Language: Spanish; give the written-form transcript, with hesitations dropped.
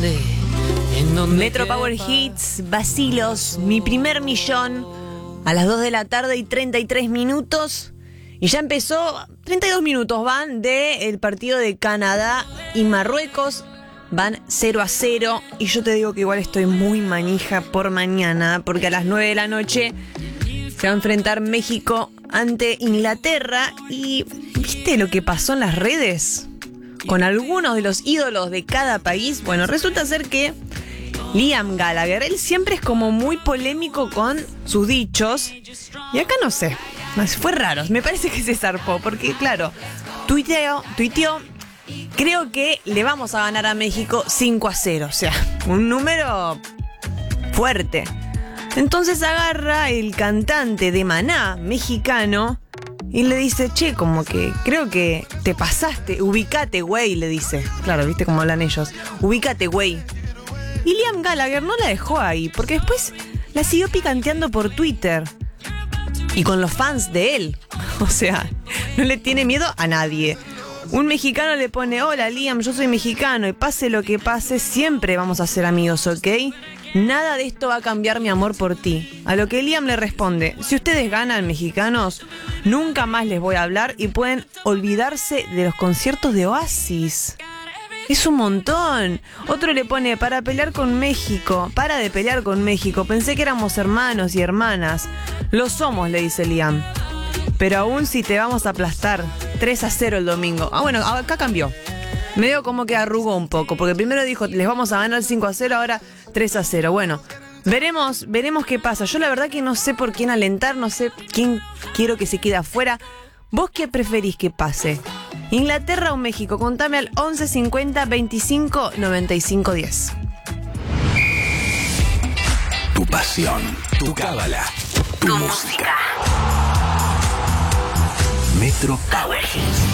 dónde? ¿En dónde? Metro Power Hits, Vacilos, mi primer millón, a las 2 de la tarde y 33 minutos. Y ya empezó, 32 minutos van del partido de Canadá y Marruecos. Van 0-0. Y yo te digo que igual estoy muy manija por mañana, porque a las 9 de la noche se va a enfrentar México ante Inglaterra. Y ¿viste lo que pasó en las redes con algunos de los ídolos de cada país? Bueno, resulta ser que Liam Gallagher, él siempre es como muy polémico con sus dichos. Y acá no sé, fue raro, me parece que se zarpó. Porque claro, tuiteó, creo que le vamos a ganar a México 5-0. O sea, un número fuerte. Entonces agarra el cantante de Maná, mexicano, y le dice, che, como que creo que te pasaste, ubicate, güey, le dice. Claro, viste cómo hablan ellos. Ubicate, güey. Y Liam Gallagher no la dejó ahí, porque después la siguió picanteando por Twitter. Y con los fans de él. O sea, no le tiene miedo a nadie. Un mexicano le pone, hola Liam, yo soy mexicano y pase lo que pase, siempre vamos a ser amigos, ¿ok? Nada de esto va a cambiar mi amor por ti. A lo que Liam le responde, si ustedes ganan, mexicanos, nunca más les voy a hablar y pueden olvidarse de los conciertos de Oasis. Es un montón. Otro le pone, para de pelear con México, pensé que éramos hermanos y hermanas. Lo somos, le dice Liam. Pero aún si te vamos a aplastar, 3-0 el domingo. Ah, bueno, acá cambió. Medio como que arrugó un poco, porque primero dijo, les vamos a ganar 5-0, ahora 3-0. Bueno, veremos qué pasa. Yo la verdad que no sé por quién alentar, no sé quién quiero que se quede afuera. ¿Vos qué preferís que pase? ¿Inglaterra o México? Contame al 11 50 25 95 10. Tu pasión, tu cábala, tu música. Metro Power Hits.